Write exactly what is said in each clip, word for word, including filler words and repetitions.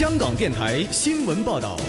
香港电台新闻报道。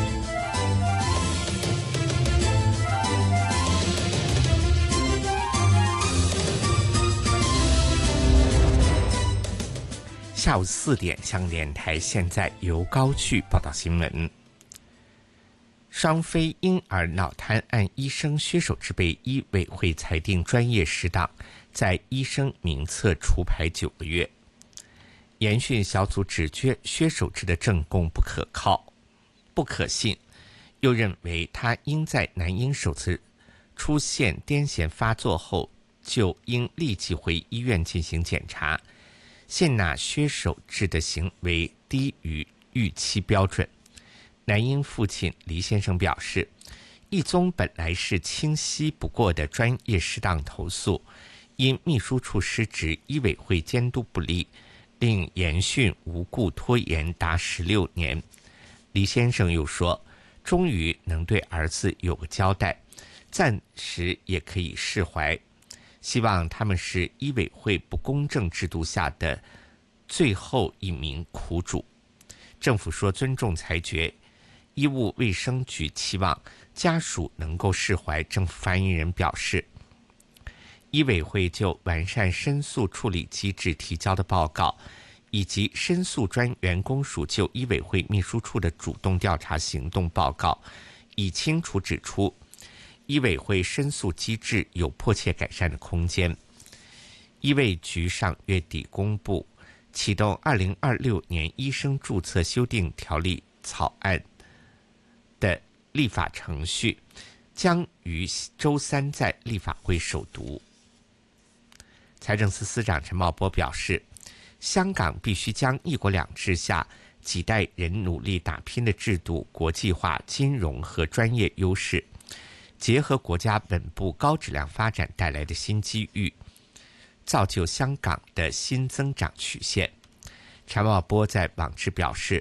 下午四点，香港电台现在由高旭报道新闻。双非婴儿脑瘫案医生薛守志被医委会裁定专业失当，在医生名册除牌九个月。研讯小组指薛薛守志的证供不可靠、不可信，又认为他应在男婴首次出现癫痫发作后，就应立即回医院进行检查。现纳薛守志的行为低于预期标准。男婴父亲黎先生表示，一宗本来是清晰不过的专业失当投诉，因秘书处失职、医委会监督不力，令研讯无故拖延达十六年。黎先生又说，终于能对儿子有个交代，暂时也可以释怀，希望他们是医委会不公正制度下的最后一名苦主。政府说尊重裁决，医务卫生局期望家属能够释怀。政府发言人表示，医委会就完善申诉处理机制提交的报告，以及申诉专员公署就医委会秘书处的主动调查行动报告，已清楚指出医委会申诉机制有迫切改善的空间。医卫局上月底公布启动二零二六年医生注册修订条例草案的立法程序，将于周三在立法会首读。财政司司长陈茂波表示，香港必须将一国两制下几代人努力打拼的制度、国际化、金融和专业优势，结合国家稳步高质量发展带来的新机遇，造就香港的新增长曲线。陈茂波在网志表示，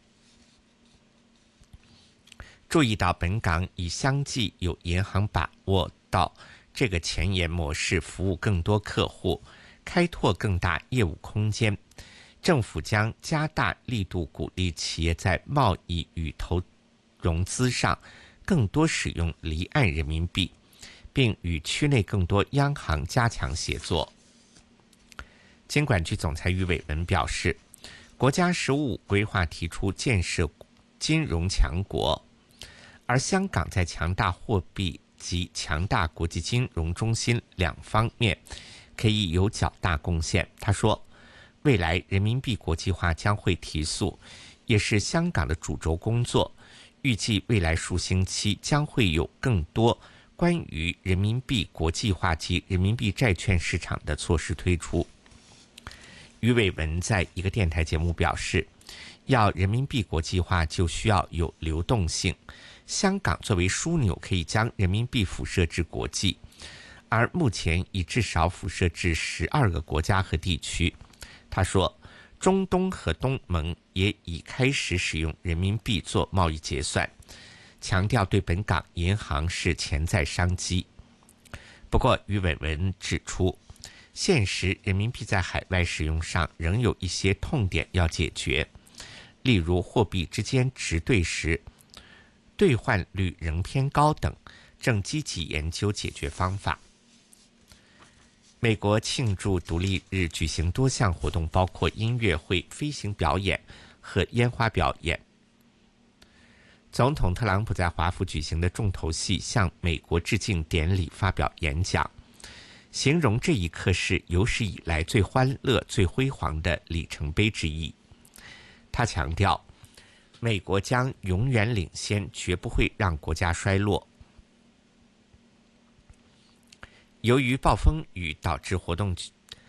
注意到本港已相继有银行把握到这个前沿模式，服务更多客户，开拓更大业务空间。政府将加大力度鼓励企业在贸易与投融资上更多使用离岸人民币，并与区内更多央行加强协作。金管局总裁余伟文表示，国家“十五五”规划提出建设金融强国，而香港在强大货币及强大国际金融中心两方面可以有较大贡献。他说，未来人民币国际化将会提速，也是香港的主轴工作。预计未来数星期将会有更多关于人民币国际化及人民币债券市场的措施推出。余伟文在一个电台节目表示，要人民币国际化就需要有流动性，香港作为枢纽可以将人民币辐射至国际，而目前已至少辐射至十二个国家和地区。他说，中东和东盟也已开始使用人民币做贸易结算，强调对本港银行是潜在商机。不过余伟文指出，现时人民币在海外使用上仍有一些痛点要解决，例如货币之间直兑时兑换率仍偏高等，正积极研究解决方法。美国庆祝独立日举行多项活动，包括音乐会、飞行表演和烟花表演。总统特朗普在华府举行的重头戏向美国致敬典礼发表演讲，形容这一刻是有史以来最欢乐、最辉煌的里程碑之一。他强调，美国将永远领先，绝不会让国家衰落。由于暴风雨导致活动